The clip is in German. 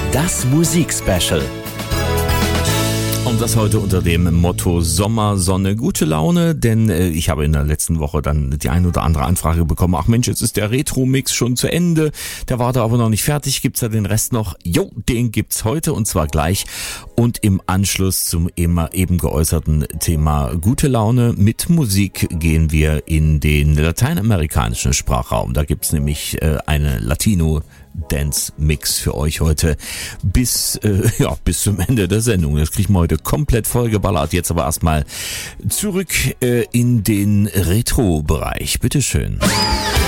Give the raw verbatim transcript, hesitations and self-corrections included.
Das Musikspecial. Und das heute unter dem Motto Sommer, Sonne, gute Laune, denn äh, ich habe in der letzten Woche dann die ein oder andere Anfrage bekommen. Ach Mensch, jetzt ist der Retro-Mix schon zu Ende, der war da aber noch nicht fertig, gibt's da den Rest noch? Jo, den gibt's heute und zwar gleich und im Anschluss zum immer eben geäußerten Thema gute Laune mit Musik gehen wir in den lateinamerikanischen Sprachraum. Da gibt's nämlich äh, eine Latino Dance-Mix für euch heute bis äh, ja bis zum Ende der Sendung. Das kriegen wir heute komplett vollgeballert. Jetzt aber erstmal zurück äh, in den Retro-Bereich. Bitteschön.